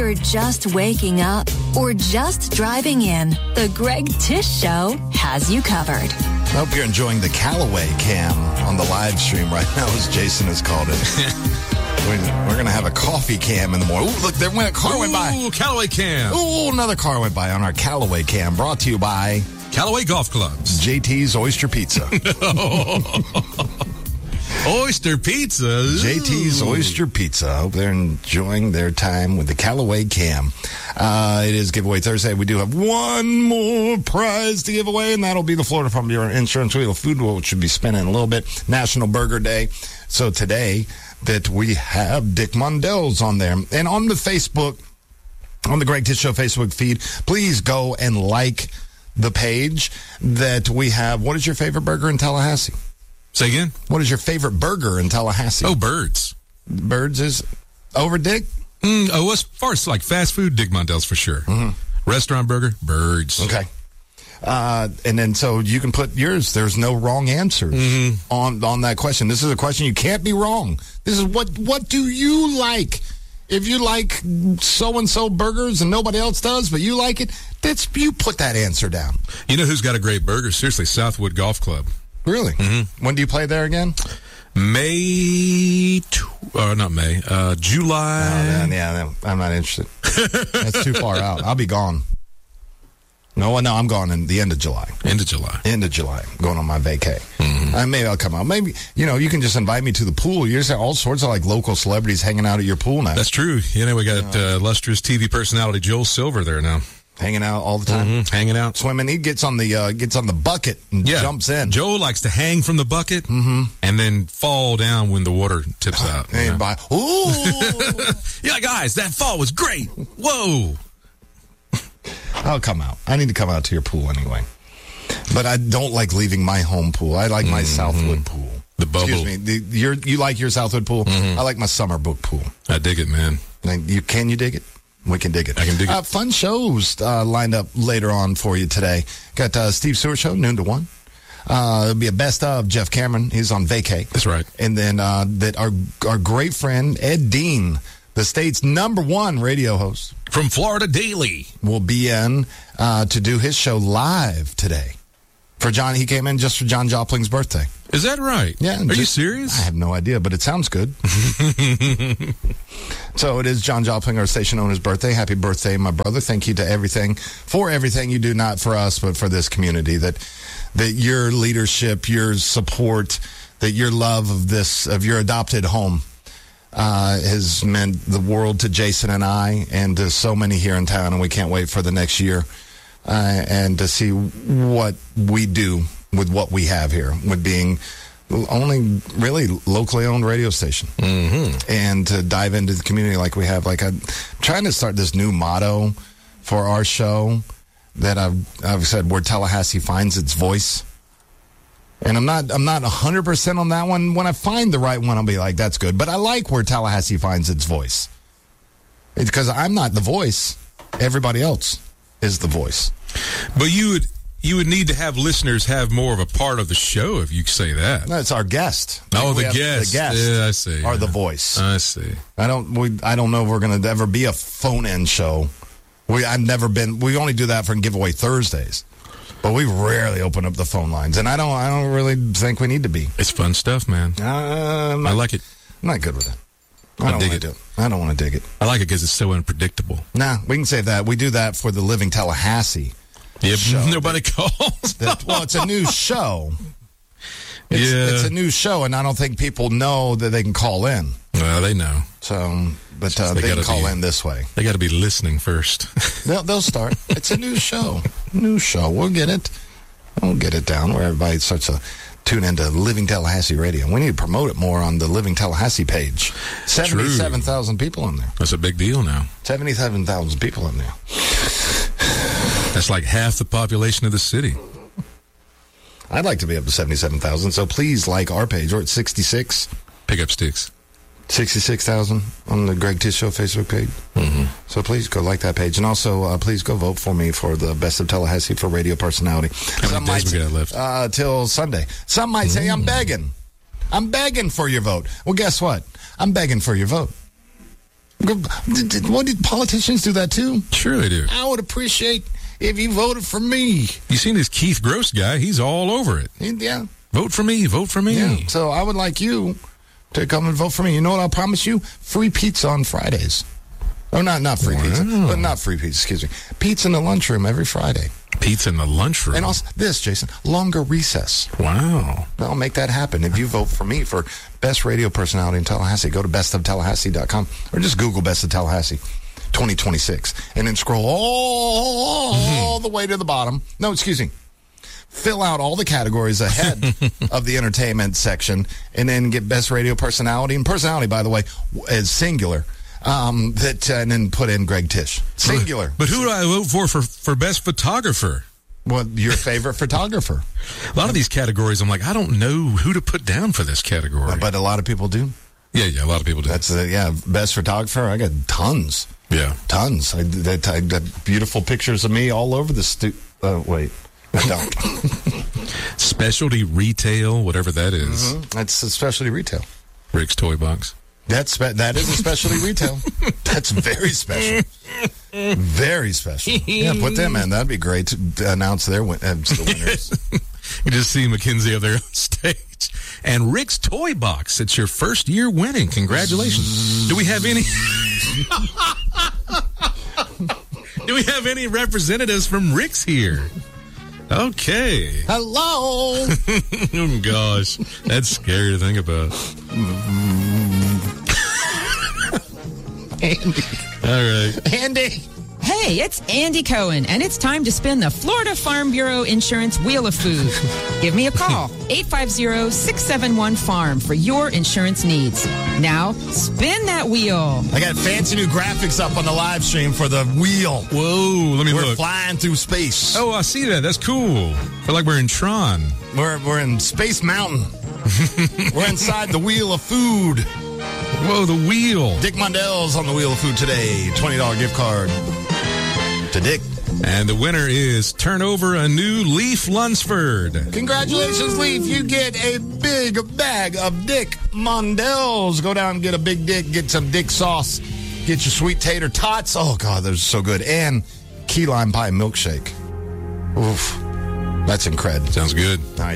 you're just waking up or just driving in, the Greg Tish Show has you covered. I hope you're enjoying the Callaway cam on the live stream right now, as Jason has called it. We're going to have a coffee cam in the morning. Ooh, look, there went a car went by. Ooh, Callaway cam. Ooh, another car went by on our Callaway cam. Brought to you by Callaway Golf Clubs. JT's Oyster Pizza. Oyster Pizza. JT's Oyster Pizza. I hope they're enjoying their time with the Callaway cam. It is Giveaway Thursday. We do have one more prize to give away, and that'll be the Florida Farm Bureau Insurance Wheel of Food, which should be spinning in a little bit. National Burger Day. So today that we have Dick Mondell's on there. And on the Facebook, on the Greg Tish Show Facebook feed, please go and like the page that we have. What is your favorite burger in Tallahassee? Say again? What is your favorite burger in Tallahassee? Oh, Birds. Birds is over Dick? As far as like fast food, Dick Mondell's for sure. Mm-hmm. Restaurant burger, Birds. Okay. And then so you can put yours. There's no wrong answers on that question. This is a question you can't be wrong. This is what do you like? If you like so-and-so burgers and nobody else does, but you like it, you put that answer down. You know who's got a great burger? Seriously, Southwood Golf Club. Really? Mm-hmm. When do you play there again? Not May. July. Yeah, I'm not interested. That's too far out. I'll be gone. No, I'm gone in the end of July. End of July. Going on my vacay. Mm-hmm. Maybe I'll come out. Maybe, you can just invite me to the pool. You just have all sorts of like local celebrities hanging out at your pool now. That's true. We got illustrious TV personality Joel Silver there now. Hanging out all the time. Mm-hmm. Hanging out. Swimming. He gets on the bucket and jumps in. Joel likes to hang from the bucket and then fall down when the water tips out. Ooh. Yeah, guys, that fall was great. Whoa. I'll come out. I need to come out to your pool anyway. But I don't like leaving my home pool. I like my Southwood pool. The bubble. Excuse me. You like your Southwood pool? I like my summer book pool. I dig it, man. Can you dig it? We can dig it. I can dig it. Fun shows lined up later on for you today. Got Steve Stewart Show, noon to 1. It'll be a best of Jeff Cameron. He's on vacay. That's right. And then that our great friend Ed Dean, the state's #1 radio host from Florida Daily, will be in to do his show live today. For John, he came in just for John Jopling's birthday. Is that right? Yeah. Are you serious? I have no idea, but it sounds good. So it is John Jopling, our station owner's birthday. Happy birthday, my brother. Thank you for everything you do, not for us, but for this community. That your leadership, your support, that your love of your adopted home has meant the world to Jason and I and to so many here in town, and we can't wait for the next year and to see what we do with what we have here, with being only really locally owned radio station, and to dive into the community like we have. Like I'm trying to start this new motto for our show that I've said, where Tallahassee finds its voice. And I'm not 100% on that one. When I find the right one, I'll be like, that's good. But I like where Tallahassee finds its voice. It's because I'm not the voice. Everybody else is the voice. But you would need to have listeners have more of a part of the show if you say that. No, it's our guest. Oh, the guest. Yeah, I see. Are the voice. I see. I don't know if we're going to ever be a phone-in show. We only do that for Giveaway Thursdays. But we rarely open up the phone lines, and I don't really think we need to be. It's fun stuff, man. I like it. I'm not good with it. I don't want to dig it. I like it because it's so unpredictable. Nah, we can save that. We do that for the Living Tallahassee. Yep, nobody calls. Well, it's a new show. It's a new show, and I don't think people know that they can call in. Well, they know. So, but they can call in this way. They got to be listening first. They'll start. It's a new show. New show. We'll get it. We'll get it down where everybody starts to tune into Living Tallahassee Radio. We need to promote it more on the Living Tallahassee page. 77,000 people in there. That's a big deal now. 77,000 people in there. That's like half the population of the city. I'd like to be up to 77,000, so please like our page. We're at 66. Pick up sticks. 66,000 on the Greg Tish Show Facebook page. So please go like that page. And also, please go vote for me for the Best of Tallahassee for radio personality. How many days we got left? Till Sunday. Some might say, I'm begging. I'm begging for your vote. Well, guess what? I'm begging for your vote. What did politicians do that too? Sure they do. I would appreciate if you voted for me. You seen this Keith Gross guy? He's all over it. Yeah. Vote for me. Vote for me. Yeah. So I would like you to come and vote for me. You know what I'll promise you? Free pizza on Fridays. Oh, not free pizza. But not free pizza, excuse me. Pizza in the lunchroom every Friday. Pizza in the lunchroom. And also this, Jason, longer recess. Wow. I'll make that happen. If you vote for me for best radio personality in Tallahassee, go to bestoftallahassie.com or just Google Best of Tallahassee 2026 and then scroll all the way to the bottom. No, excuse me. Fill out all the categories ahead of the entertainment section and then get best radio personality. And personality, by the way, is singular. And then put in Greg Tish. Singular. But who do I vote for best photographer? Well, your favorite photographer. A lot of these categories, I'm like, I don't know who to put down for this category. But a lot of people do. Yeah, a lot of people do. That's best photographer. I got tons. Yeah, tons. I got beautiful pictures of me all over the wait, I don't. Specialty retail, whatever that is. Mm-hmm. That's a specialty retail. Rick's Toy Box. That is a specialty retail. That's very special. Very special. Yeah, put them in. That'd be great to announce the winners. You just see Mackenzie up there on stage. And Rick's Toy Box. It's your first year winning. Congratulations. Do we have any? Do we have any representatives from Rick's here? Okay. Hello. Oh, gosh. That's scary to think about. Andy. All right. Andy. Hey, it's Andy Cohen, and it's time to spin the Florida Farm Bureau Insurance Wheel of Food. Give me a call, 850-671-FARM, for your insurance needs. Now, spin that wheel. I got fancy new graphics up on the live stream for the wheel. Whoa, let me look. We're flying through space. Oh, I see that. That's cool. Feel like we're in Tron. We're in Space Mountain. We're inside the Wheel of Food. Whoa, the wheel. Dick Mondell's on the Wheel of Food today. $20 gift card to Dick. And the winner is Turnover a New Leaf Lunsford. Congratulations, Leaf. You get a big bag of Dick Mondell's. Go down and get a big Dick. Get some Dick sauce. Get your sweet tater tots. Oh, God, those are so good. And key lime pie milkshake. Oof. That's incredible. Sounds good. All right.